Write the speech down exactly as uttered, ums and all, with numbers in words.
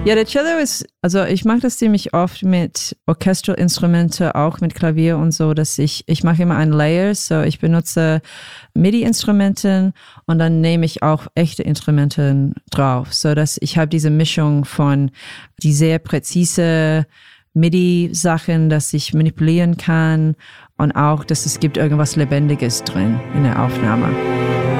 Ja, der Cello ist, also ich mache das ziemlich oft mit Orchesterinstrumente, auch mit Klavier und so, dass ich, ich mache immer ein Layer, so ich benutze MIDI-Instrumente und dann nehme ich auch echte Instrumente drauf, so dass ich habe diese Mischung von die sehr präzise MIDI-Sachen, dass ich manipulieren kann und auch, dass es gibt irgendwas Lebendiges drin in der Aufnahme.